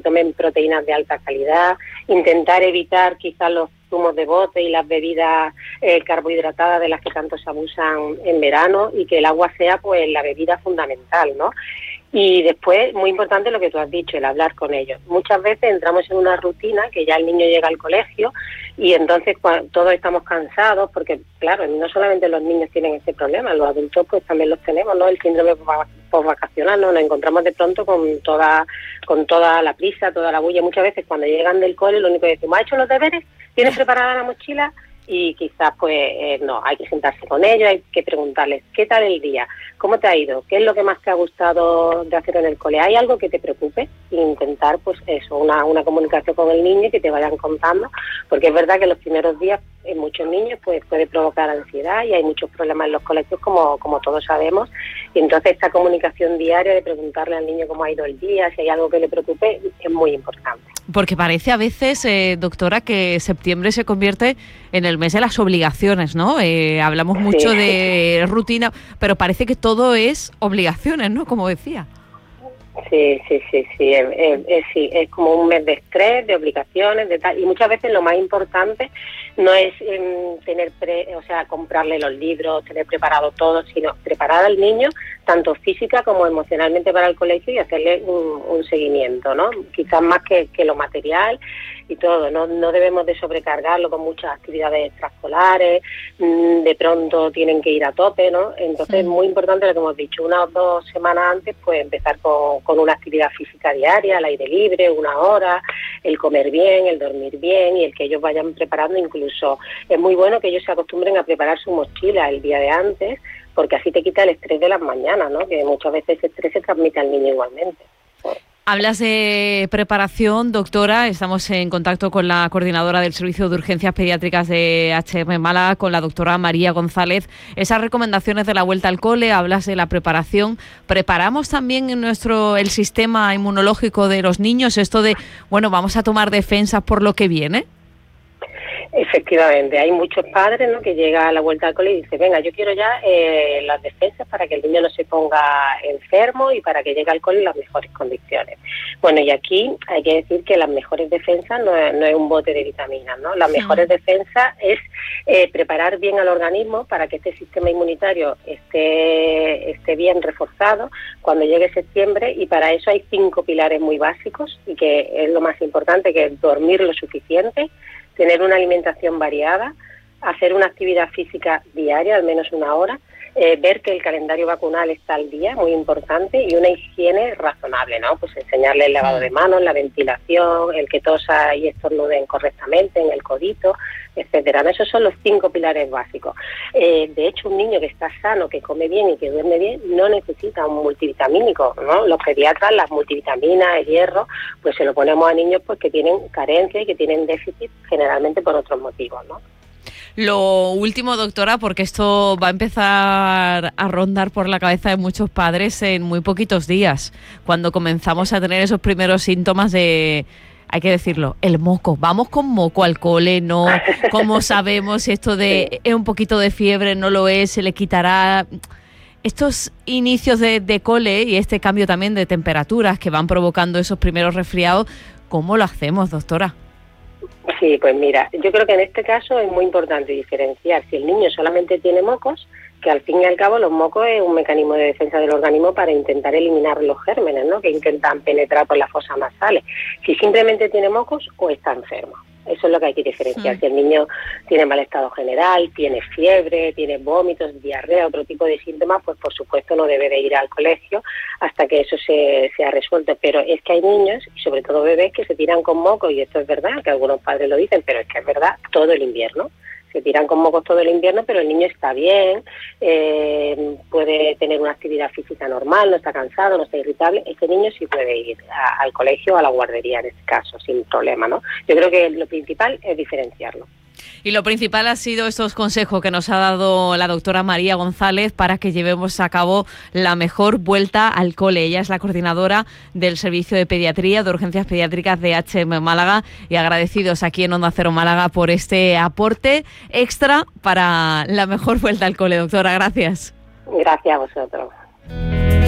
tomen proteínas de alta calidad, intentar evitar quizás los zumos de bote y las bebidas carbohidratadas de las que tanto se abusan en verano, y que el agua sea pues la bebida fundamental, ¿no? Y después, muy importante lo que tú has dicho, el hablar con ellos. Muchas veces entramos en una rutina que ya el niño llega al colegio y entonces todos estamos cansados, porque claro, no solamente los niños tienen ese problema, los adultos pues también los tenemos, ¿no? El síndrome postvacacional, ¿no? Nos encontramos de pronto con toda la prisa, toda la bulla. Muchas veces cuando llegan del cole lo único que decimos: ¿ha hecho los deberes? ¿Tienes preparada la mochila? Y quizás pues no, hay que sentarse con ellos, hay que preguntarles ¿qué tal el día? ¿Cómo te ha ido? ¿Qué es lo que más te ha gustado de hacer en el cole? ¿Hay algo que te preocupe? E intentar pues eso, una comunicación con el niño y que te vayan contando, porque es verdad que los primeros días en muchos niños pues puede provocar ansiedad y hay muchos problemas en los colegios como todos sabemos, y entonces esta comunicación diaria de preguntarle al niño cómo ha ido el día, si hay algo que le preocupe, es muy importante. Porque parece a veces, doctora, que septiembre se convierte en el mes de las obligaciones, ¿no? Hablamos mucho de rutina, pero parece que todo es obligaciones, ¿no? Como decía. Sí, es como un mes de estrés, de obligaciones, de tal, y muchas veces lo más importante no es comprarle los libros, tener preparado todo, sino preparar al niño tanto física como emocionalmente para el colegio y hacerle un seguimiento, ¿no? Quizás más que lo material y todo, no debemos de sobrecargarlo con muchas actividades extraescolares, de pronto tienen que ir a tope, ¿no? Entonces es muy importante lo que hemos dicho, 1 o 2 semanas antes, pues empezar con una actividad física diaria, al aire libre, 1 hora, el comer bien, el dormir bien y el que ellos vayan preparando. Incluso es muy bueno que ellos se acostumbren a preparar su mochila el día de antes, porque así te quita el estrés de las mañanas, ¿no? Que muchas veces ese estrés se transmite al niño igualmente. Hablas de preparación, doctora. Estamos en contacto con la coordinadora del Servicio de Urgencias Pediátricas de HM Málaga, con la doctora María González. Esas recomendaciones de la vuelta al cole, hablas de la preparación. ¿Preparamos también el sistema inmunológico de los niños? Esto de, vamos a tomar defensas por lo que viene. Efectivamente, hay muchos padres, ¿no?, que llega a la vuelta al cole y dice: venga, yo quiero ya las defensas para que el niño no se ponga enfermo y para que llegue al cole en las mejores condiciones. Bueno, y aquí hay que decir que las mejores defensas no es un bote de vitaminas, ¿no? Las mejores defensas es preparar bien al organismo para que este sistema inmunitario esté bien reforzado cuando llegue septiembre, y para eso hay 5 pilares muy básicos y que es lo más importante, que es dormir lo suficiente, tener una alimentación variada, hacer una actividad física diaria, al menos 1 hora, ver que el calendario vacunal está al día, muy importante, y una higiene razonable, ¿no? Pues enseñarle el lavado de manos, la ventilación, el que tosa y estornuden correctamente en el codito, etcétera. Esos son los 5 pilares básicos. De hecho, un niño que está sano, que come bien y que duerme bien, no necesita un multivitamínico, ¿no? Los pediatras, las multivitaminas, el hierro, pues se lo ponemos a niños pues que tienen carencia y que tienen déficit generalmente por otros motivos, ¿no? Lo último, doctora, porque esto va a empezar a rondar por la cabeza de muchos padres en muy poquitos días, cuando comenzamos a tener esos primeros síntomas de, hay que decirlo, el moco. Vamos con moco al cole, ¿no? ¿Cómo sabemos si esto de es un poquito de fiebre, no lo es, se le quitará? Estos inicios de cole y este cambio también de temperaturas que van provocando esos primeros resfriados, ¿cómo lo hacemos, doctora? Sí, pues mira, yo creo que en este caso es muy importante diferenciar si el niño solamente tiene mocos, que al fin y al cabo los mocos es un mecanismo de defensa del organismo para intentar eliminar los gérmenes, ¿no?, que intentan penetrar por las fosas nasales. Si simplemente tiene mocos o está enfermo. Eso es lo que hay que diferenciar. Si el niño tiene mal estado general, tiene fiebre, tiene vómitos, diarrea, otro tipo de síntomas, pues por supuesto no debe de ir al colegio hasta que eso se ha resuelto. Pero es que hay niños, y sobre todo bebés, que se tiran con mocos, y esto es verdad, que algunos padres lo dicen, pero es que es verdad, todo el invierno. Se tiran con mocos todo el invierno, pero el niño está bien, puede tener una actividad física normal, no está cansado, no está irritable. Este niño sí puede ir al colegio o a la guardería en este caso, sin problema, ¿no? Yo creo que lo principal es diferenciarlo. Y lo principal ha sido estos consejos que nos ha dado la doctora María González para que llevemos a cabo la mejor vuelta al cole. Ella es la coordinadora del Servicio de Pediatría, de Urgencias Pediátricas de HM Málaga, y agradecidos aquí en Onda Cero Málaga por este aporte extra para la mejor vuelta al cole. Doctora, gracias. Gracias a vosotros.